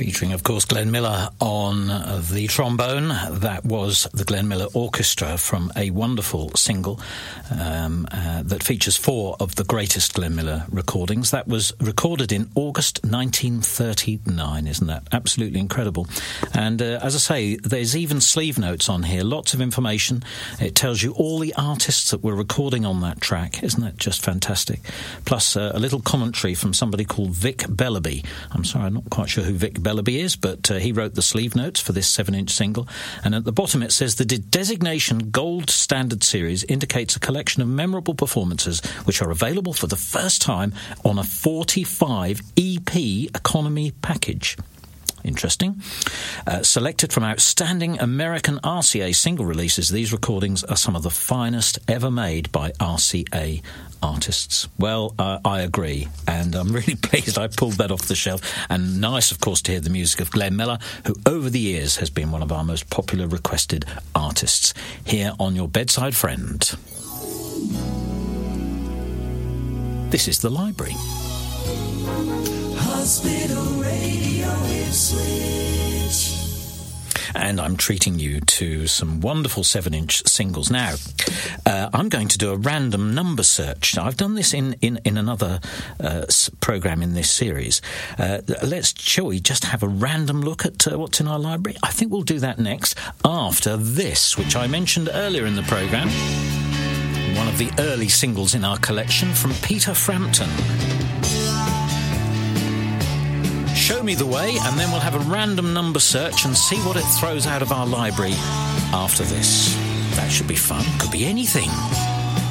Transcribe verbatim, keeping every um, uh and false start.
Featuring, of course, Glenn Miller on the trombone. That was the Glenn Miller Orchestra from a wonderful single um, uh, that features four of the greatest Glenn Miller recordings. That was recorded in August nineteen thirty-nine. Isn't that absolutely incredible? And uh, as I say, there's even sleeve notes on here. Lots of information. It tells you all the artists that were recording on that track. Isn't that just fantastic? Plus uh, a little commentary from somebody called Vic Bellaby. I'm sorry, I'm not quite sure who Vic Bellaby is, but uh, he wrote the sleeve notes for this seven-inch single. And at the bottom it says, the designation Gold Standard Series indicates a collection of memorable performances which are available for the first time on a forty-five E P economy package. Interesting. Uh, selected from outstanding American R C A single releases, these recordings are some of the finest ever made by R C A artists. Well, uh, I agree, and I'm really pleased I pulled that off the shelf. And nice, of course, to hear the music of Glenn Miller, who over the years has been one of our most popular requested artists, here on your bedside friend. This is The Library. Hospital Radio Ipswich. And I'm treating you to some wonderful seven-inch singles. Now, uh, I'm going to do a random number search. Now, I've done this in, in, in another uh, programme in this series. Uh, let's, shall we just have a random look at uh, what's in our library? I think we'll do that next, after this, which I mentioned earlier in the programme. One of the early singles in our collection from Peter Frampton. Show Me the Way, and then we'll have a random number search and see what it throws out of our library after this. That should be fun. Could be anything.